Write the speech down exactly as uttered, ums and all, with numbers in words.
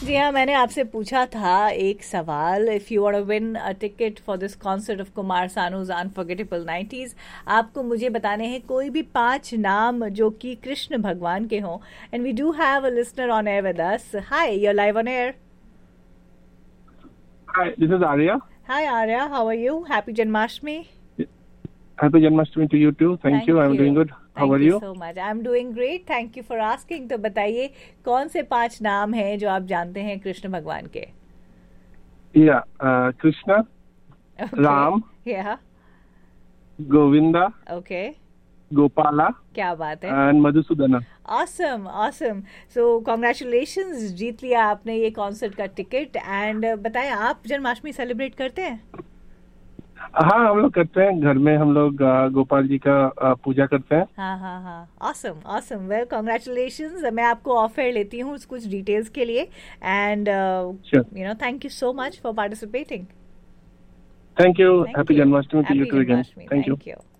जी हाँ, मैंने आपसे पूछा था एक सवाल, if you want to win a ticket for this concert of Kumar सानूज unforgettable nineties, आपको मुझे बताने हैं कोई भी पांच नाम जो कि कृष्ण भगवान के हों. And we do have a listener on air with us. Hi, you are live on air. Hi, this is Arya. Hi Arya, how are you? Happy Janmashtami. Happy Janmashtami to you too. Thank, Thank you. I'm you. doing good. How Thank are you you? so much. I'm doing great. Thank you for asking. तो बताइए कौन से पांच नाम हैं जो आप जानते हैं कृष्ण भगवान के? Yeah, uh, Krishna, Okay. Ram, Yeah. Govinda, Okay. Gopala, क्या बात है. and Madhusudana. Awesome, awesome. So congratulations, जीत लिया आपने ये कॉन्सर्ट का टिकट. एंड बताएं, आप जन्माष्टमी सेलिब्रेट करते हैं? हाँ, हम लोग करते हैं. घर में हम लोग uh, गोपाल जी का uh, पूजा करते हैं. हाँ हाँ हाँ. Awesome, awesome. Well, congratulations. मैं आपको ऑफर लेती हूँ कुछ डिटेल्स के लिए. And you know, thank you so much for participating. Thank you. Thank Happy you. Janmashtami to you Happy too again. Janmashtami. Thank you. Thank you.